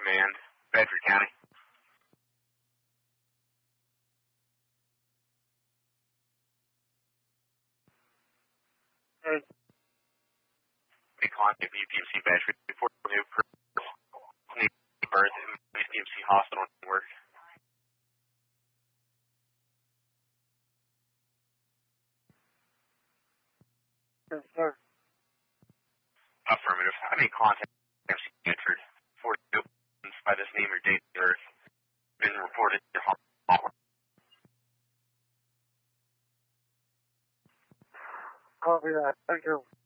Command, Bedford County. Hey. They contact UPMC Bedford report new birth in UPMC Hospital work. Yes, sir. Affirmative. I may contact UPMC Bedford for by this name or date of birth been reported to hospital. Copy that. Thank you.